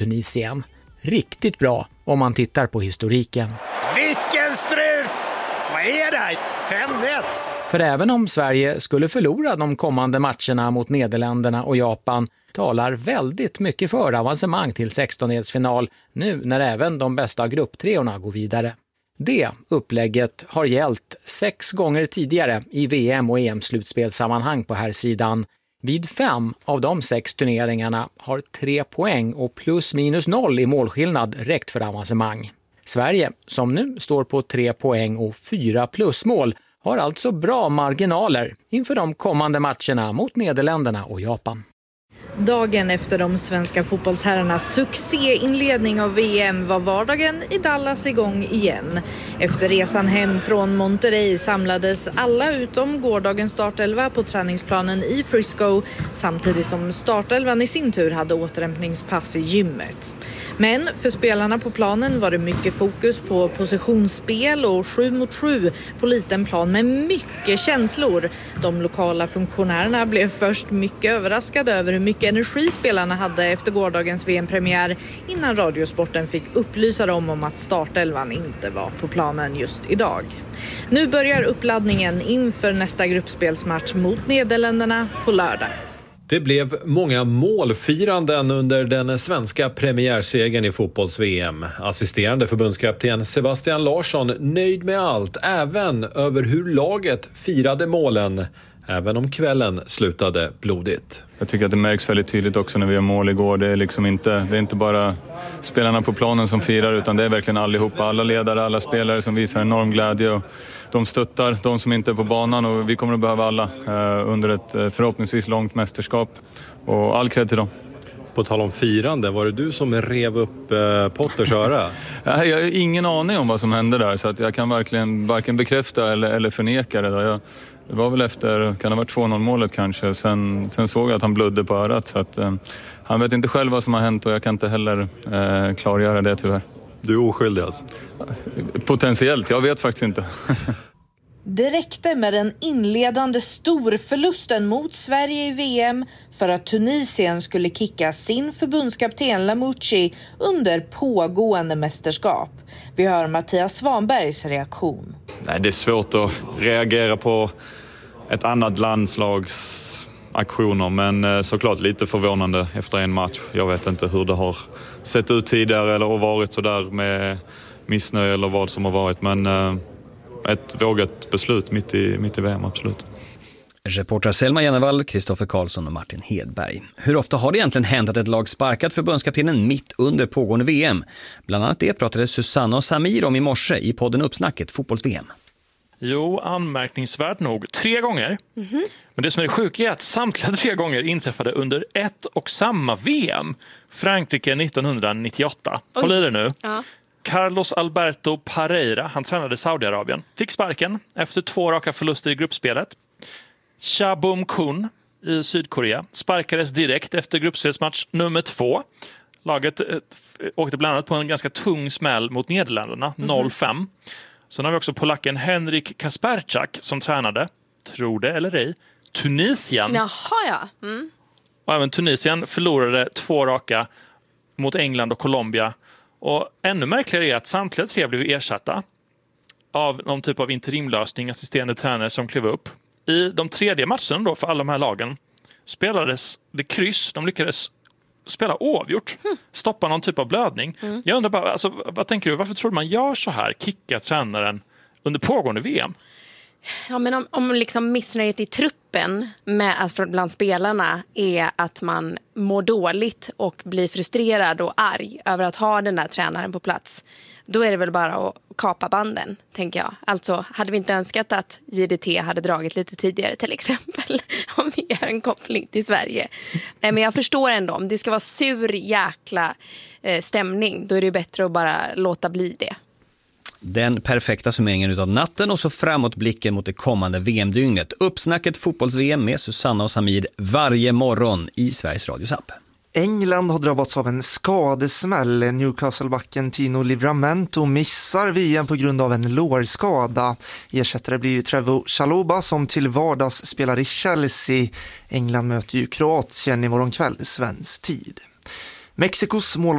Tunisien. Riktigt bra om man tittar på historiken. Vilken strut! Vad är det? 5-1! För även om Sverige skulle förlora de kommande matcherna mot Nederländerna och Japan talar väldigt mycket för avancemang till 16-delsfinal nu när även de bästa grupptreorna går vidare. Det upplägget har gällt 6 gånger tidigare i VM- och EM-slutspelssammanhang på här sidan. Vid 5 av de 6 turneringarna har 3 poäng och +-0 i målskillnad räckt för avancemang. Sverige, som nu står på 3 poäng och 4 plusmål, har alltså bra marginaler inför de kommande matcherna mot Nederländerna och Japan. Dagen efter de svenska fotbollsherrarnas succéinledning av VM var vardagen i Dallas igång igen. Efter resan hem från Monterrey samlades alla utom gårdagens startelva på träningsplanen i Frisco, samtidigt som startelvan i sin tur hade återhämtningspass i gymmet. Men för spelarna på planen var det mycket fokus på positionsspel och 7 mot 7 på liten plan med mycket känslor. De lokala funktionärerna blev först mycket överraskade över hur mycket energi spelarna hade efter gårdagens VM-premiär innan Radiosporten fick upplysa dem om att startelvan inte var på planen just idag. Nu börjar uppladdningen inför nästa gruppspelsmatch mot Nederländerna på lördag. Det blev många målfiranden under den svenska premiärsegern i fotbolls-VM. Assisterande förbundskapten Sebastian Larsson nöjd med allt, även över hur laget firade målen. Även om kvällen slutade blodigt. Jag tycker att det märks väldigt tydligt också när vi gör mål igår. Det är inte bara spelarna på planen som firar, utan det är verkligen allihopa. Alla ledare, alla spelare som visar enorm glädje. Och de stöttar de som inte är på banan, och vi kommer att behöva alla under ett förhoppningsvis långt mästerskap. Och all cred till dem. På tal om firande, var det du som rev upp Potters öra? Jag har ingen aning om vad som hände där, så att jag kan varken bekräfta eller förneka det. Det var väl efter, kan det ha varit 2-0-målet kanske. Sen såg jag att han blödde på örat, så att han vet inte själv vad som har hänt, och jag kan inte heller klargöra det tyvärr. Du är oskyldig alltså? Potentiellt, jag vet faktiskt inte. Det räckte med den inledande storförlusten mot Sverige i VM för att Tunisien skulle kicka sin förbundskapten Lamouchi under pågående mästerskap. Vi hör Mattias Svanbergs reaktion. Nej, det är svårt att reagera på ett annat landslags aktioner, men såklart lite förvånande efter en match. Jag vet inte hur det har sett ut tidigare eller varit så där med missnöje eller vad som har varit, men ett vågat beslut mitt i VM, absolut. Reporter Selma Jennevall, Kristoffer Karlsson och Martin Hedberg. Hur ofta har det egentligen hänt att ett lag sparkat förbundskaptenen mitt under pågående VM? Bland annat det pratade Susanna och Samir om i morse i podden Uppsnacket fotbolls-VM. Jo, anmärkningsvärt nog 3 gånger. Mm-hmm. Men det som är det sjuka är att samtliga 3 gånger inträffade under ett och samma VM. Frankrike 1998. Håll i det nu. Ja. Carlos Alberto Parreira, han tränade Saudiarabien, fick sparken efter 2 raka förluster i gruppspelet. Cha Bum-kun i Sydkorea sparkades direkt efter gruppspelsmatch nummer 2. Laget åkte bland annat på en ganska tung smäll mot Nederländerna, 0-5. Sen har vi också polacken Henrik Kasperczak som tränade, tror det eller ej, Tunisien. Jaha, ja. Mm. Och även Tunisien förlorade 2 raka mot England och Colombia. Och ännu märkligare är att samtliga 3 blev ersatta av någon typ av interimlösning, assisterande tränare som klev upp. I de 3:e matcherna då för alla de här lagen spelades det kryss. De lyckades spela oavgjort. Stoppa någon typ av blödning. Jag undrar bara, alltså, vad tänker du? Varför tror man gör så här? Kickar tränaren under pågående VM? Ja, men om liksom missnöjet i truppen med att bland spelarna är att man mår dåligt och blir frustrerad och arg över att ha den där tränaren på plats, då är det väl bara att kapa banden, tänker jag. Alltså, hade vi inte önskat att JDT hade dragit lite tidigare till exempel, om vi gör en koppling till Sverige. Nej, men jag förstår ändå, om det ska vara sur jäkla stämning, då är det bättre att bara låta bli det. Den perfekta summeringen utav natten och så framåt blicken mot det kommande VM-dygnet. Uppsnacket fotbolls-VM med Susanna och Samir varje morgon i Sveriges Radios app. England har drabbats av en skadesmäll. Newcastle-backen Tino Livramento missar VM på grund av en lårskada. Ersättare blir Trevoh Chalobah som till vardags spelar i Chelsea. England möter ju Kroatien imorgon kväll svensk tid. Mexikos målvakt